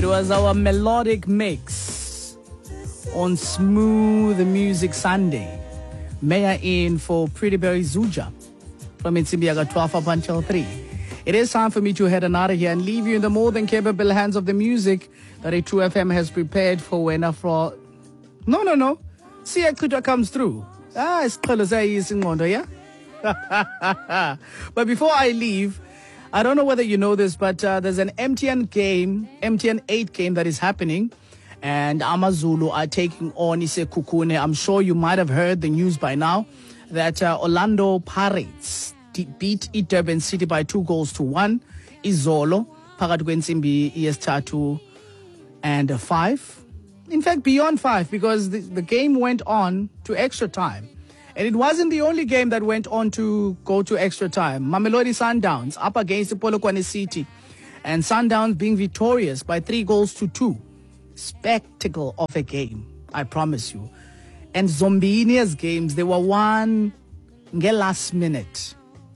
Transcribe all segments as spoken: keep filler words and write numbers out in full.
It was our melodic mix on Smooth Music Sunday. Mayor in for Pretty Berry Zuja from Insimbiaga twelve up until three. It is time for me to head on out of here and leave you in the more than capable hands of the music that a True F M has prepared for when Afro. No, no, no. See, a Kuta comes through. Ah, it's Kolosai, yeah? But before I leave, I don't know whether you know this, but uh, there's an M T N game, M T N eight game that is happening. And AmaZulu are taking on Isekhukhune. I'm sure you might have heard the news by now that uh, Orlando Pirates de- beat Durban City by two goals to one. Izolo, phakathi kwensimbi yesithathu and five. In fact, beyond five, because the, the game went on to extra time. And it wasn't the only game that went on to go to extra time. Mamelodi Sundowns up against Polokwane City. And Sundowns being victorious by three goals to two. Spectacle of a game, I promise you. And Zombinia's games, they were won last minute.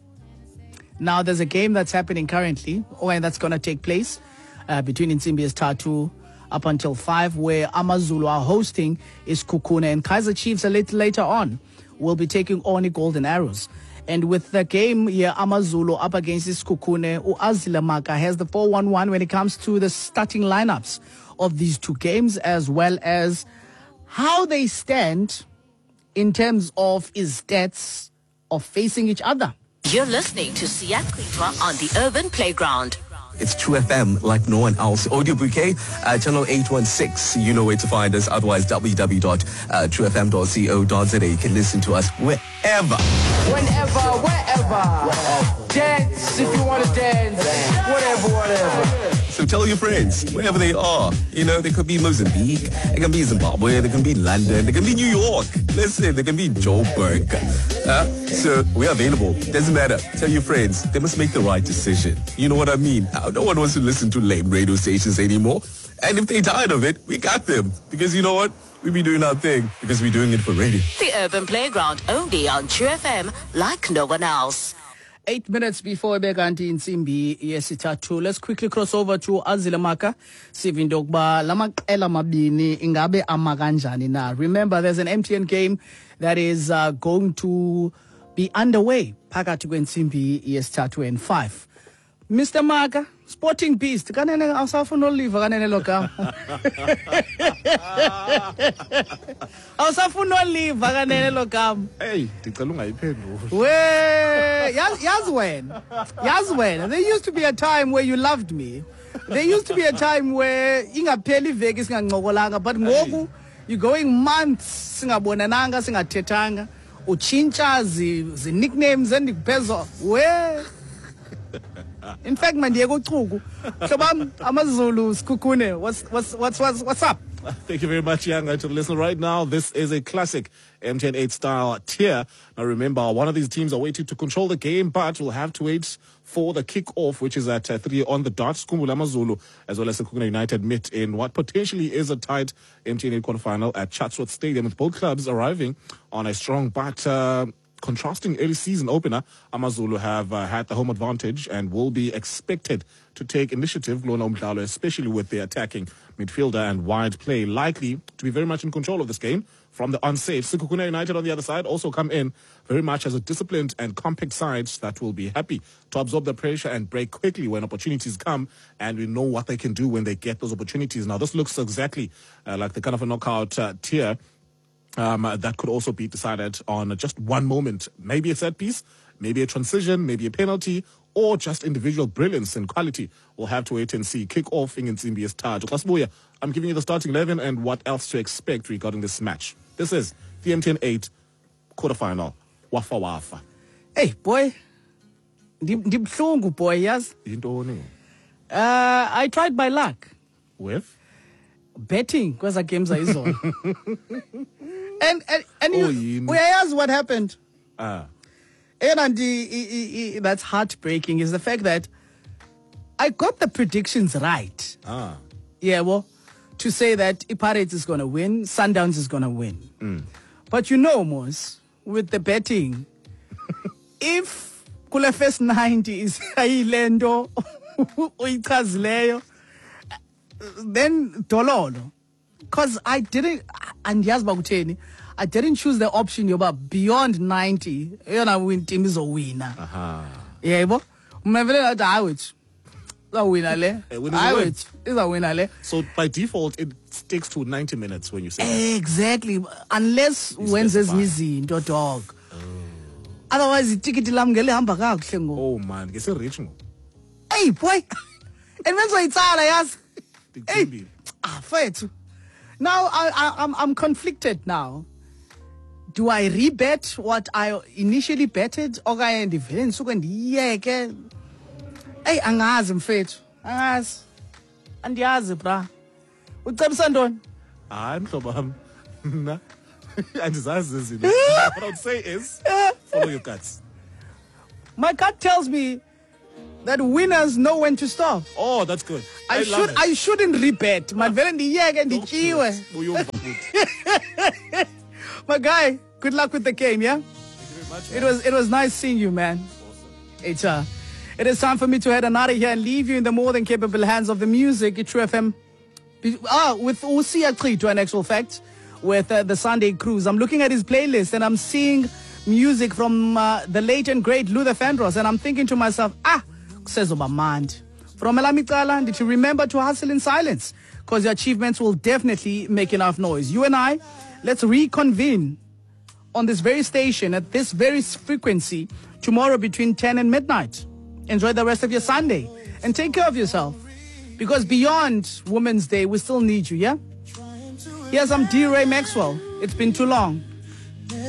Now there's a game that's happening currently, or oh, that's going to take place uh, between Insimbi Tatu up until five, where AmaZulu are hosting Isekhukhune, and Kaizer Chiefs a little later on will be taking on Golden Arrows. And with the game here, AmaZulu up against Isekhukhune, Azila Maka has the four one one when it comes to the starting lineups of these two games, as well as how they stand in terms of his stats of facing each other. You're listening to Siya Kwitwa on the Urban Playground. It's True F M like no one else. Audio Bouquet, uh, channel eight one six. You know where to find us. Otherwise, w w w dot true f m dot co dot z a. You can listen to us wherever. Whenever, wherever. wherever. Dance if you want to dance. dance. Whatever, whatever. So tell your friends, wherever they are. You know, they could be Mozambique, they can be Zimbabwe, they can be London, they can be New York. Listen, they can be Joburg. Uh, so we're available. Doesn't matter. Tell your friends. They must make the right decision. You know what I mean? No one wants to listen to lame radio stations anymore. And if they're tired of it, we got them. Because you know what? We be doing our thing because we're doing it for radio. The Urban Playground, only on True F M, like no one else. Eight minutes before Beganti in Simbi, yes, itatu. Let's quickly cross over to Azila Maka. Sivindokba, Lamakela Mabini, Ingabe Amaganjani na. Remember, there's an M T N game that is uh, going to be underway. Pakati kwen Simbi, yes, itatu and five. Mister Maka, Sporting Beast, kanene awusafuna oliva kanene lokama. Awusafuna oliva kanene lokama. Hey, ndicela ungayiphenduli. We, yazi wena. Yazi wena. There used to be a time where you loved me. There used to be a time where ingapheli iveki singancokolanga, but ngoku you're going months singabonananga singathethanga. Uchincha zi, zi nicknames endikuphezo. We. In fact, Mandiego Trugu, Shabam, AmaZulu, Isekhukhune, what's, what's, what's, what's, what's up? Thank you very much, Young. To listen right now, this is a classic M T N eight style tier. Now remember, one of these teams are waiting to control the game, but we'll have to wait for the kick-off, which is at uh, three on the dot. Skumbula AmaZulu, as well as Isekhukhune United, meet in what potentially is a tight M T N eight quarterfinal at Chatsworth Stadium, with both clubs arriving on a strong but uh, contrasting early season opener. AmaZulu have uh, had the home advantage and will be expected to take initiative, Glona Umdlalo, especially with their attacking midfielder and wide play, likely to be very much in control of this game from the onset. Isekhukhune United on the other side also come in very much as a disciplined and compact side that will be happy to absorb the pressure and break quickly when opportunities come, and we know what they can do when they get those opportunities. Now, this looks exactly uh, like the kind of a knockout uh, tier Um, uh, that could also be decided on just one moment. Maybe a set piece, maybe a transition, maybe a penalty, or just individual brilliance and quality. We'll have to wait and see. Kick off in Nsimbi Start. I'm giving you the starting eleven and what else to expect regarding this match. This is the M T N eight quarterfinal. Wafa Wafa. Hey, boy. Ndibhlungu, boy, yes? Yintoni? Uh, I tried my luck. With? Betting, because the games are his own. And and, and oh, you, whereas what happened, ah. and, and the, the, the, that's heartbreaking is the fact that I got the predictions right. Ah. Yeah, well, to say that Pirates is going to win, Sundowns is going to win. Mm. But you know, Mos, with the betting, if kule first ninety is ayilendo uyichazileyo, then Dololo. Because I didn't, and Yazba I didn't choose the option yoba beyond ninety. You know, win team is a winner. Aha. Yeah, but Mavela Dawit. A winner, le. A winner is a I win. would. Is a winner, le. So by default, it sticks to ninety minutes when you say that. Exactly. Unless when there's izinto dog. Otherwise, the ticket lam ngele hamba kakuhle ngo. Oh man, get rich mo. Hey boy. And when so it's all I ask. Hey. Hey. Ah, fethu. Now I, I I'm I'm conflicted now. Do I rebet what I initially betted okanye ndivele ndisuke ndiyeke? Hey, angazi mfethu. Angazi. Andiyazi bra. Ucebisa ntoni? Hayi mhlobo wami. Na. Andizazi izinto. What I would say is follow your guts. My gut tells me that winners know when to stop. Oh, that's good. I, I should love it. I shouldn't rebet. Madvele ndiyeke ndityiwe. Uyumva futhi. My guy, good luck with the game, yeah? Much, It was it was nice seeing you, man. It's uh it is time for me to head on out of here and leave you in the more than capable hands of the music. It's True F M. Ah, with Usia Kri, to an actual fact, with uh, the Sunday Cruise. I'm looking at his playlist and I'm seeing music from uh, the late and great Luther Vandross, and I'm thinking to myself, ah, says Obamand. From Elamikala, did you remember to hustle in silence? Because your achievements will definitely make enough noise. You and I, let's reconvene on this very station at this very frequency tomorrow between ten and midnight. Enjoy the rest of your Sunday and take care of yourself. Because beyond Women's Day, we still need you, yeah? Here's some D. Ray Maxwell. It's been too long.